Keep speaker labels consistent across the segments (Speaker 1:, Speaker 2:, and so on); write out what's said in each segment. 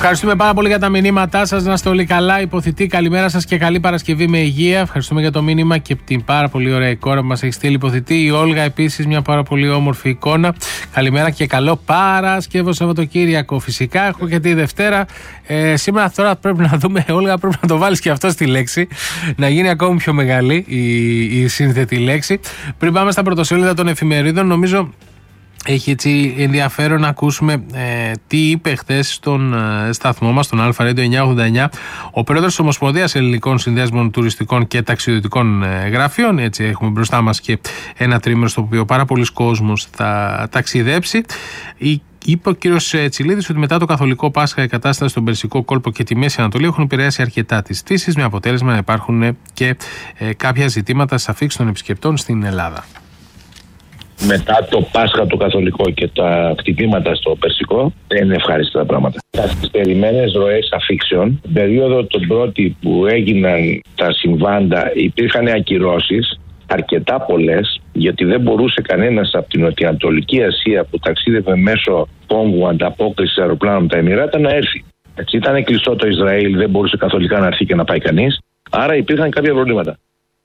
Speaker 1: Ευχαριστούμε πάρα πολύ για τα μηνύματά σας. Να είστε όλοι καλά. Υποθητή, καλημέρα σας και καλή Παρασκευή με υγεία. Ευχαριστούμε για το μήνυμα και την πάρα πολύ ωραία εικόνα που μας έχει στείλει υποθητή. Η Όλγα επίσης, μια πάρα πολύ όμορφη εικόνα. Καλημέρα και καλό Παρασκευό Σαββατοκύριακο. Φυσικά έχω και τη Δευτέρα. Σήμερα τώρα πρέπει να δούμε, Όλγα, πρέπει να το βάλεις και αυτό στη λέξη. Να γίνει ακόμη πιο μεγάλη η σύνθετη λέξη. Πριν πάμε στα πρωτοσέλιδα των εφημερίδων, νομίζω. Έχει έτσι ενδιαφέρον να ακούσουμε τι είπε χθες στον σταθμό μας, στον Αλφα Radio 989, ο πρόεδρος της Ομοσπονδίας Ελληνικών Συνδέσμων Τουριστικών και Ταξιδιωτικών Γραφείων. Έτσι, έχουμε μπροστά μας και ένα τρίμηνο στο οποίο πάρα πολλοί κόσμος θα ταξιδέψει. Είπε ο κύριος Τσιλίδης ότι μετά το Καθολικό Πάσχα η κατάσταση στον Περσικό κόλπο και τη Μέση Ανατολή έχουν επηρεάσει αρκετά τις πτήσεις, με αποτέλεσμα να υπάρχουν και κάποια ζητήματα στις αφίξεις των επισκεπτών στην Ελλάδα.
Speaker 2: Μετά το Πάσχα το Καθολικό και τα χτυπήματα στο Περσικό δεν είναι ευχάριστα τα πράγματα. Τα καθυστερημένες ροές αφήξεων, την περίοδο τον πρώτη που έγιναν τα συμβάντα, υπήρχαν ακυρώσεις, αρκετά πολλές, γιατί δεν μπορούσε κανένας από την Νοτιοανατολική Ασία που ταξίδευε μέσω πόγκου ανταπόκρισης αεροπλάνων από τα Εμιράτα να έρθει. Έτσι, ήταν κλειστό το Ισραήλ, δεν μπορούσε καθολικά να έρθει και να πάει κανείς, άρα υπήρχαν κάποια προβλήματα.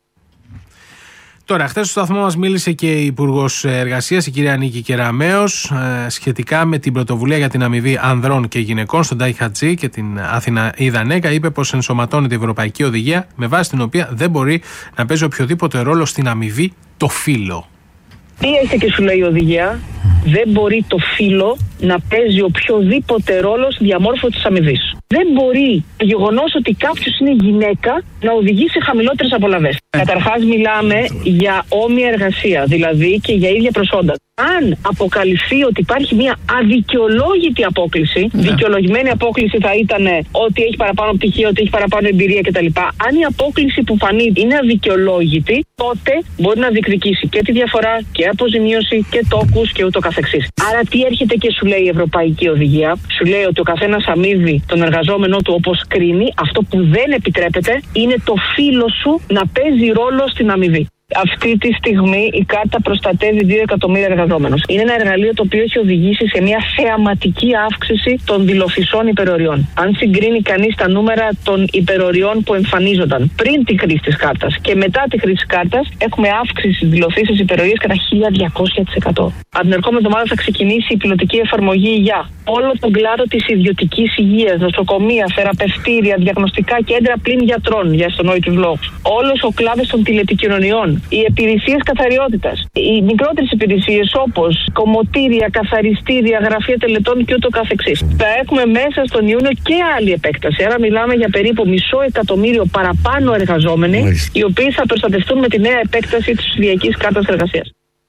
Speaker 1: Τώρα, χθες στο σταθμό μας μίλησε και η Υπουργός Εργασίας, η κυρία Νίκη Κεραμέως, σχετικά με την πρωτοβουλία για την αμοιβή ανδρών και γυναικών στον Τάι Χατζή και την Αθηναίδα Νέκα. Είπε πως ενσωματώνεται η Ευρωπαϊκή Οδηγία με βάση την οποία δεν μπορεί να παίζει οποιοδήποτε ρόλο στην αμοιβή το φύλο.
Speaker 3: Τι έρχεται και σου λέει η οδηγία? Δεν μπορεί το φύλο να παίζει οποιοδήποτε ρόλο στη διαμόρφωση της αμοιβής. Δεν μπορεί το γεγονός ότι κάποιος είναι γυναίκα να οδηγεί σε χαμηλότερες απολαβές. Καταρχάς μιλάμε για όμοια εργασία, δηλαδή και για ίδια προσόντα. Αν αποκαλυφθεί ότι υπάρχει μια αδικαιολόγητη απόκλιση, δικαιολογημένη απόκλιση θα ήταν ότι έχει παραπάνω πτυχίο, ότι έχει παραπάνω εμπειρία κτλ. Αν η απόκλιση που φανεί είναι αδικαιολόγητη, τότε μπορεί να διεκδικήσει και τη διαφορά και αποζημίωση και τόκους και ούτω καθεξής. Άρα τι έρχεται και σου λέει η Ευρωπαϊκή Οδηγία? Σου λέει ότι ο καθένας αμείβει τον εργαζόμενό του όπως κρίνει. Αυτό που δεν επιτρέπεται είναι το φύλο σου να παίζει ρόλο στην αμοιβή. Αυτή τη στιγμή η κάρτα προστατεύει 2 εκατομμύρια εργαζόμενους. Είναι ένα εργαλείο το οποίο έχει οδηγήσει σε μια θεαματική αύξηση των δηλοφυσών υπεροριών. Αν συγκρίνει κανείς τα νούμερα των υπεροριών που εμφανίζονταν πριν τη χρήση της κάρτας και μετά τη χρήση της κάρτας, έχουμε αύξηση στις δηλωθήσεις υπερορίες κατά 1200%. Από την ερχόμενη εβδομάδα θα ξεκινήσει η πιλωτική εφαρμογή για όλο τον κλάδο της ιδιωτικής υγείας, νοσοκομεία, θεραπευτήρια, διαγνωστικά κέντρα πλην γιατρών, για αστονόητους λόγους. Όλος ο κλάδος των τηλεπικοινωνιών. Οι υπηρεσίες καθαριότητας, οι μικρότερες υπηρεσίες όπως κομμωτήρια, καθαριστήρια, γραφεία τελετών και ούτω καθεξής. Θα έχουμε μέσα στον Ιούνιο και άλλη επέκταση. Άρα μιλάμε για περίπου 500.000 παραπάνω εργαζόμενοι, οι οποίοι θα προστατευτούν με τη νέα επέκταση της ψηφιακής κάρτας εργασίας.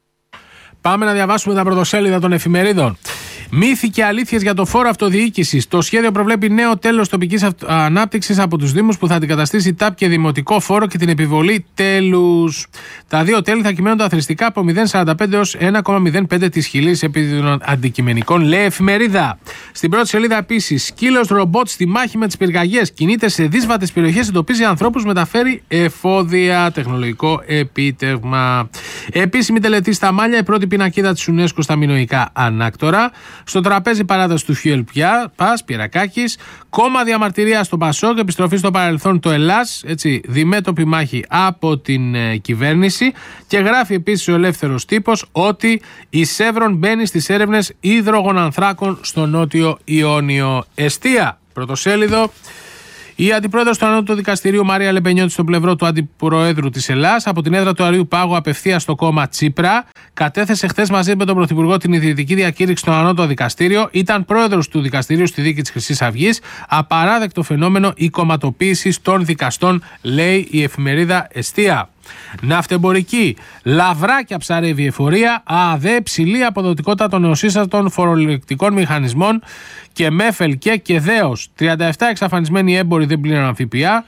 Speaker 1: Πάμε να διαβάσουμε τα πρωτοσέλιδα των εφημερίδων. Μύθοι και αλήθειες για το φόρο αυτοδιοίκησης. Το σχέδιο προβλέπει νέο τέλος τοπικής ανάπτυξης από τους Δήμους που θα αντικαταστήσει ΤΑΠ και δημοτικό φόρο και την επιβολή τέλους. Τα δύο τέλη θα κυμαίνονται αθροιστικά από 0,45 έως 1,05 της χιλής επί των αντικειμενικών, λέει εφημερίδα. Στην πρώτη σελίδα επίσης, σκύλος ρομπότ στη μάχη με τις πυρκαγιές. Κινείται σε δύσβατες περιοχές, εντοπίζει ανθρώπους, μεταφέρει εφόδια. Τεχνολογικό επίτευγμα. Επίσημη τελετή στα Μάλια, η πρώτη πινακίδα της UNESCO στα μινωικά ανάκτορα. Στο τραπέζι παράταση του Φιουελ Πας, Πυρακάκης. Κόμμα διαμαρτυρία στο Πασόκ, επιστροφή στο παρελθόν το Ελλάς. Έτσι, διμέτωπη μάχη από την κυβέρνηση. Και γράφει επίσης ο Ελεύθερος Τύπος ότι η Σεύρον μπαίνει στις έρευνες υδρογονανθράκων στο Νότιο Ιόνιο. Εστία, πρωτοσέλιδο. Η αντιπρόεδρος του Ανώτατου Δικαστηρίου Μαρία Λεπενιώτη στο πλευρό του αντιπροέδρου της Ελλάδας, από την έδρα του Αρείου Πάγου απευθείας στο κόμμα Τσίπρα, κατέθεσε χθες μαζί με τον Πρωθυπουργό την ιδρυτική διακήρυξη στο Ανώτατο Δικαστήριο. Ήταν πρόεδρος του δικαστηρίου στη δίκη της Χρυσής Αυγής. Απαράδεκτο φαινόμενο η κομματοποίηση των δικαστών, λέει η εφημερίδα Εστία. Ναυτεμπορική. Λαβράκια ψαρεύει η εφορία. ΑΔΕ ψηλή αποδοτικότητα των νεοσύστατων φορολεκτικών μηχανισμών και ΜΕΦΕΛ και ΔΕΟΣ. 37 εξαφανισμένοι έμποροι δεν πλήρωναν ΦΠΑ.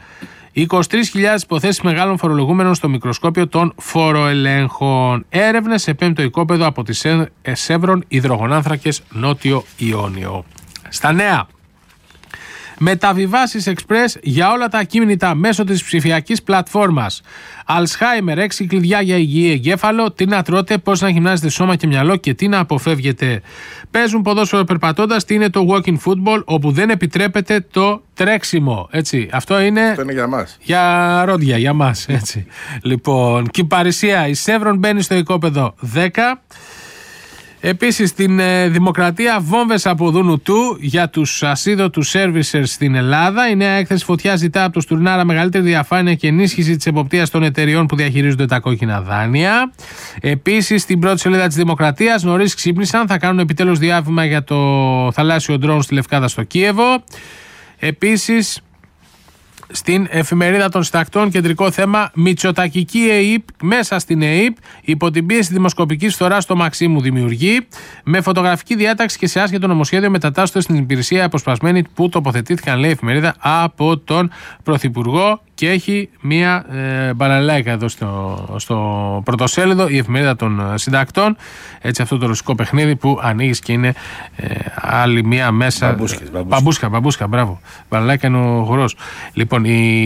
Speaker 1: 23.000 υποθέσεις μεγάλων φορολογούμενων στο μικροσκόπιο των φοροελέγχων. Έρευνες σε 5ο οικόπεδο από τις Σεύρον υδρογονάνθρακες Νότιο Ιόνιο. Στα νέα. Μεταβιβάσεις εξπρές για όλα τα ακίνητα μέσω της ψηφιακής πλατφόρμας. Αλσχάιμερ, 6 κλειδιά για υγιή εγκέφαλο, τι να τρώτε, πώς να γυμνάζετε σώμα και μυαλό και τι να αποφεύγετε. Παίζουν ποδόσφαιρο περπατώντας, τι είναι το walking football, όπου δεν επιτρέπεται το τρέξιμο. Έτσι, αυτό είναι
Speaker 4: για μας.
Speaker 1: Για ρόντια, για μας. Έτσι. Λοιπόν, Κυπαρισία, η Σεύρον μπαίνει στο οικόπεδο 10. Επίσης στην Δημοκρατία, βόμβες από Δούνου του για τους ασίδωτους servicers στην Ελλάδα. Η νέα έκθεση φωτιά ζητά από το Στουρνάρα μεγαλύτερη διαφάνεια και ενίσχυση της εποπτείας των εταιριών που διαχειρίζονται τα κόκκινα δάνεια. Επίσης στην πρώτη σελίδα της Δημοκρατίας, νωρίς ξύπνησαν, θα κάνουν επιτέλους διάβημα για το θαλάσσιο ντρόουν στη Λευκάδα στο Κίεβο. Επίσης στην Εφημερίδα των Συντακτών, κεντρικό θέμα, μητσοτακική ΕΥΠ μέσα στην ΕΥΠ, υπό την πίεση δημοσκοπικής φθοράς στο Μαξίμου δημιουργεί, με φωτογραφική διάταξη και σε άσχετο νομοσχέδιο μετατάσσονται στην υπηρεσία αποσπασμένη που τοποθετήθηκαν, λέει η εφημερίδα, από τον Πρωθυπουργό. Και έχει μία μπαλαλάικα εδώ στο πρωτοσέλιδο, η Εφημερίδα των Συντακτών. Έτσι, αυτό το ρωσικό παιχνίδι που ανοίγει και είναι άλλη μία μέσα. Μπαμπούσκα, μπράβο. Μπαλαλάικα είναι ο χορός. Λοιπόν,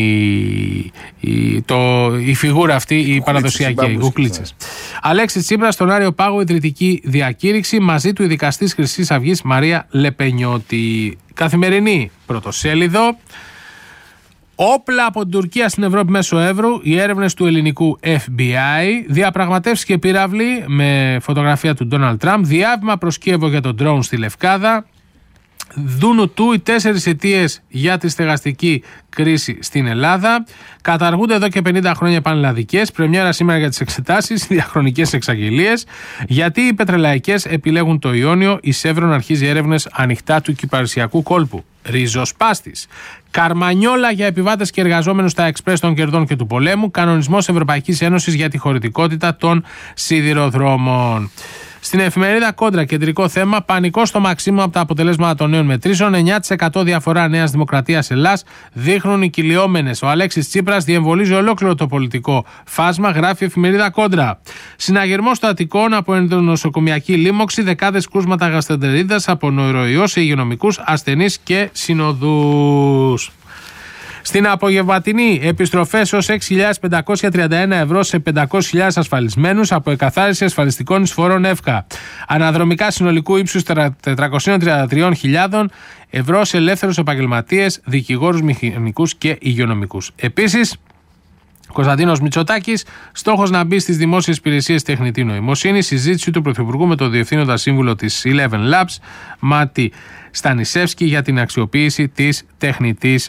Speaker 1: η φιγούρα αυτή, η παραδοσιακή, οι κουκλίτσες. Αλέξης Τσίπρας στον Άριο Πάγο, ιδρυτική διακήρυξη. Μαζί του η δικαστής Χρυσής Αυγής Μαρία Λεπενιώτη. Καθημερινή πρωτοσέλιδο. Όπλα από την Τουρκία στην Ευρώπη μέσω Εύρου, οι έρευνες του ελληνικού FBI, διαπραγματεύσεις και πύραυλοι με φωτογραφία του Ντόναλντ Τραμπ, διάβημα προς Κίεβο για τον ντρόουν στη Λευκάδα, Δούνου του οι 4 αιτίες για τη στεγαστική κρίση στην Ελλάδα, καταργούνται εδώ και 50 χρόνια πανελλαδικές, πρεμιέρα σήμερα για τις εξετάσεις, διαχρονικές εξαγγελίες, γιατί οι πετρελαϊκές επιλέγουν το Ιόνιο, η Σεύρον αρχίζει έρευνες ανοιχτά του κυπαρισιακού κόλπου. Ριζοσπάστης. Καρμανιόλα για επιβάτες και εργαζόμενους στα εξπρές των κερδών και του πολέμου. Κανονισμός Ευρωπαϊκής Ένωσης για τη χωρητικότητα των σιδηροδρόμων. Στην εφημερίδα Κόντρα, κεντρικό θέμα, πανικό στο Μαξίμου από τα αποτελέσματα των νέων μετρήσεων. 9% διαφορά Νέας Δημοκρατίας Ελλάς δείχνουν οι κυλιόμενες. Ο Αλέξης Τσίπρας διεμβολίζει ολόκληρο το πολιτικό φάσμα, γράφει η εφημερίδα Κόντρα. Συναγερμός των Αττικών από ενδονοσοκομιακή λίμωξη, δεκάδες κρούσματα γαστρεντερίτιδας από νοηροϊό σε υγειονομικούς, ασθενείς και συνοδούς. Στην απογευματινή, επιστροφές ως 6.531 ευρώ σε 500.000 ασφαλισμένους από εκαθάριση ασφαλιστικών εισφορών ΕΦΚΑ. Αναδρομικά συνολικού ύψους 433.000 ευρώ σε ελεύθερους επαγγελματίες, δικηγόρους, μηχανικούς και υγειονομικούς. Επίσης, Κωνσταντίνος Μητσοτάκης, στόχος να μπει στις δημόσιες υπηρεσίες τεχνητή νοημοσύνη, συζήτηση του Πρωθυπουργού με τον Διευθύνοντα Σύμβουλο της Eleven Labs, Μάτι Στανισεύσκη, για την αξιοποίηση της τεχνητής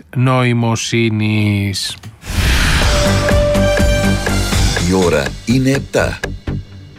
Speaker 1: νοημοσύνης.
Speaker 5: Η ώρα είναι 7.